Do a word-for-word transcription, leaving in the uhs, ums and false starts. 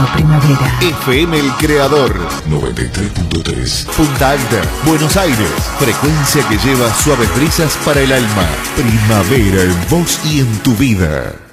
Radio Primavera. F M El Creador noventa y tres punto tres. Punta Alta, Buenos Aires. Frecuencia que lleva suaves brisas para el alma. Primavera en vos y en tu vida.